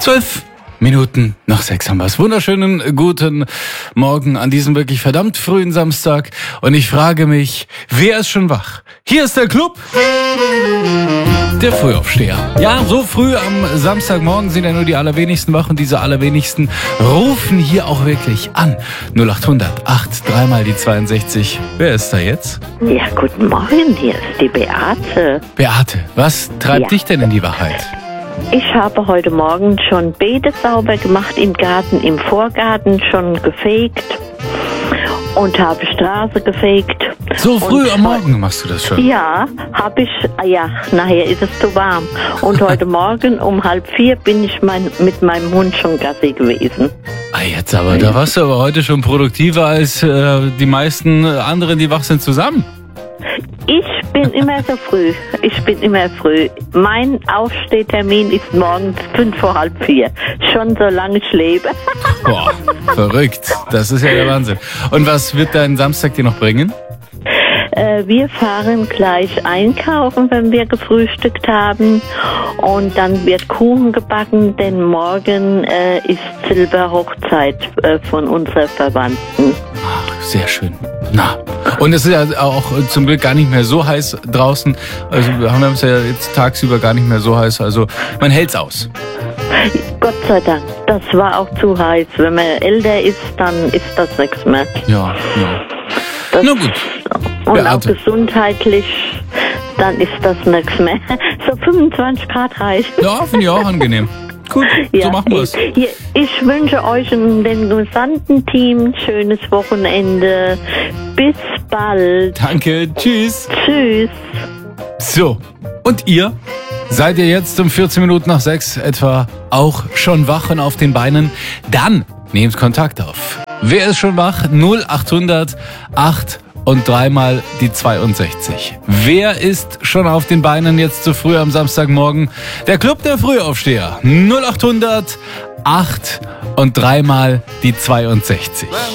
12 Minuten nach 6 haben wir es. Wunderschönen guten Morgen an diesem wirklich verdammt frühen Samstag. Und ich frage mich, wer ist schon wach? Hier ist der Club der Frühaufsteher. Ja, so früh am Samstagmorgen sind ja nur die allerwenigsten wach und diese allerwenigsten rufen hier auch wirklich an. 0800 8 3 die 62. Wer ist da jetzt? Ja, guten Morgen, hier ist die Beate. Beate, was treibt dich denn in die Wachheit? Ich habe heute Morgen schon Beete sauber gemacht im Garten, im Vorgarten schon gefegt und habe Straße gefegt. So früh am Morgen machst du das schon? Ja, habe ich. Ja, nachher ist es zu warm. Und heute Morgen um 3:30 bin ich mit meinem Hund schon Gassi gewesen. Jetzt aber, da warst du aber heute schon produktiver als die meisten anderen, die wach sind, zusammen. Ich bin immer so früh. Mein Aufstehtermin ist morgens 3:45. Schon so lange ich lebe. Boah, verrückt. Das ist ja der Wahnsinn. Und was wird dein Samstag dir noch bringen? Wir fahren gleich einkaufen, wenn wir gefrühstückt haben. Und dann wird Kuchen gebacken, denn morgen ist Silberhochzeit von unserer Verwandten. Ach, sehr schön. Na, und es ist ja auch zum Glück gar nicht mehr so heiß draußen. Also wir haben es ja jetzt tagsüber gar nicht mehr so heiß. Also man hält's aus. Gott sei Dank. Das war auch zu heiß. Wenn man älter ist, dann ist das nichts mehr. Ja. Na gut. Und Beate. auch gesundheitlich, dann ist das nichts mehr. So 25 Grad reicht. Ja, finde ich auch angenehm. Gut, so machen wir es. Ich wünsche euch und dem gesamten Team ein schönes Wochenende. Bis bald. Danke, tschüss. Tschüss. So, und ihr? Seid ihr jetzt um 14 Minuten nach 6 etwa auch schon wach und auf den Beinen? Dann nehmt Kontakt auf. Wer ist schon wach? 0800 8 und 3 die 62. Wer ist schon auf den Beinen jetzt so früh am Samstagmorgen? Der Club der Frühaufsteher. 0800 8 und 3 die 62.